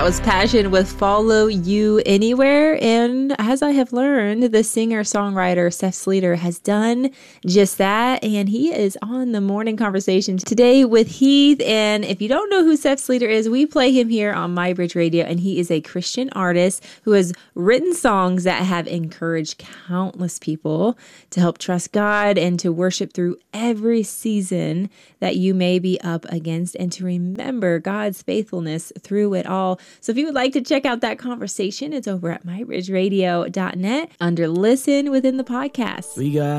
was Passion with Follow You Anywhere. And as I have learned, the singer-songwriter Seth Sleater has done just that. And he is on the Morning Conversation today with Heath. And if you don't know who Seth Sleater is, we play him here on MyBridge Radio. And he is a Christian artist who has written songs that have encouraged countless people to help trust God and to worship through every season that you may be up against and to remember God's faithfulness through it all. So if you would like to check out that conversation, it's over at mybridgeradio.net under Listen within the podcast. We got